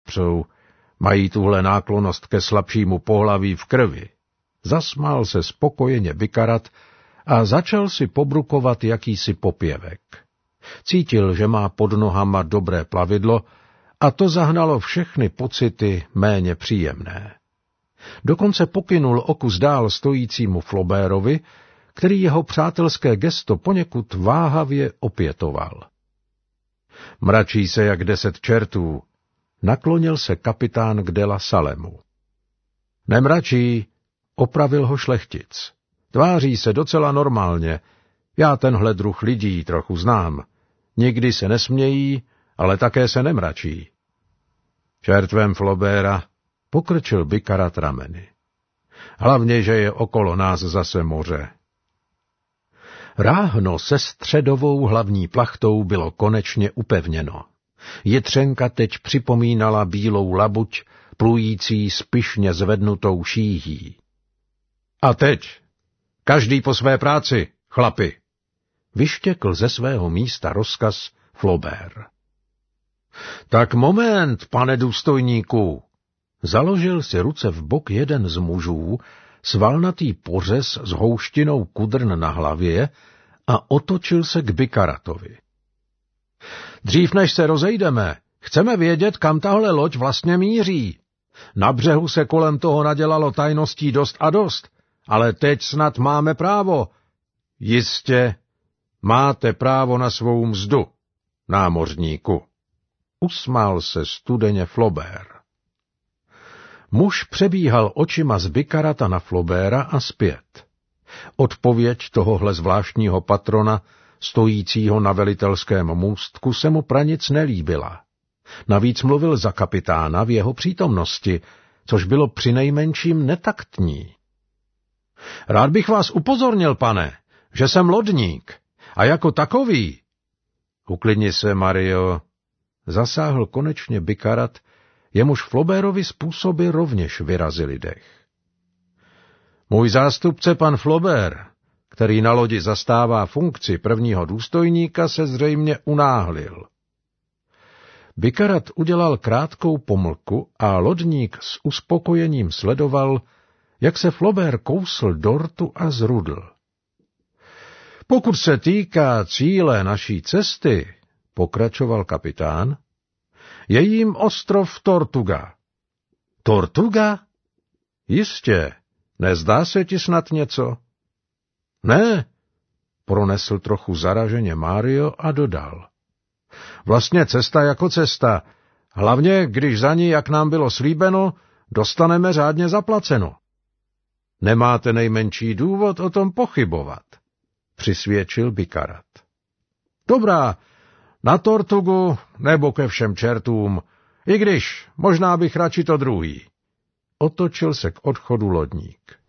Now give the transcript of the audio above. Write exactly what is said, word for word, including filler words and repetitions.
nepřou, mají tuhle náklonost ke slabšímu pohlaví v krvi. Zasmál se spokojeně Bikarat a začal si pobrukovat jakýsi popěvek. Cítil, že má pod nohama dobré plavidlo a to zahnalo všechny pocity méně příjemné. Dokonce pokynul o kus dál stojícímu Flaubertovi, který jeho přátelské gesto poněkud váhavě opětoval. Mračí se jak deset čertů, naklonil se kapitán k de la Salemu. Nemračí, opravil ho šlechtic. Tváří se docela normálně, já tenhle druh lidí trochu znám. Nikdy se nesmějí, ale také se nemračí. Čertvem Flauberta, pokrčil Bikarat rameny. Hlavně, že je okolo nás zase moře. Ráhno se středovou hlavní plachtou bylo konečně upevněno. Jitřenka teď připomínala bílou labuť, plující s pyšně zvednutou šíhí. A teď, každý po své práci, chlapi, vyštěkl ze svého místa rozkaz Flaubert. Tak moment, pane důstojníku, založil si ruce v bok jeden z mužů, svalnatý pořez s houštinou kudrn na hlavě a otočil se k Bikaratovi. Dřív než se rozejdeme, chceme vědět, kam tahle loď vlastně míří. Na břehu se kolem toho nadělalo tajností dost a dost, ale teď snad máme právo. Jistě, máte právo na svou mzdu, námořníku. Usmál se studeně Flaubert. Muž přebíhal očima z Bikarata na Flauberta a zpět. Odpověď tohohle zvláštního patrona, stojícího na velitelském můstku, se mu pranic nelíbila. Navíc mluvil za kapitána v jeho přítomnosti, což bylo přinejmenším netaktní. Rád bych vás upozornil, pane, že jsem lodník a jako takový... Uklidni se, Mario, zasáhl konečně Bikarat, jemuž Flaubertovi způsoby rovněž vyrazili dech. Můj zástupce pan Flaubert, který na lodi zastává funkci prvního důstojníka, se zřejmě unáhlil. Bikarat udělal krátkou pomlku a lodník s uspokojením sledoval, jak se Flaubert kousl dortu a zrudl. Pokud se týká cíle naší cesty, pokračoval kapitán, je jím ostrov Tortuga. Tortuga? Jistě, nezdá se ti snad něco? Ne, pronesl trochu zaraženě Mario a dodal. Vlastně cesta jako cesta, hlavně když za ní, jak nám bylo slíbeno, dostaneme řádně zaplaceno. Nemáte nejmenší důvod o tom pochybovat, přisvědčil Bikarat. Dobrá, na Tortugu nebo ke všem čertům, i když možná bych radši to druhý. Otočil se k odchodu lodník.